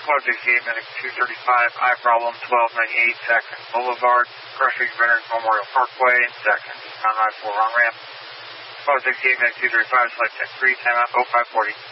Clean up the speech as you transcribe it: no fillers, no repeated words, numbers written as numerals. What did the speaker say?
Squad 68, Medic 235, I problem 1298, Saxon Boulevard, Crushing Veterans Memorial Parkway, Saxon, on I-4 on ramp. Squad 68, Medic 235, Select 10-3, timeout 0540.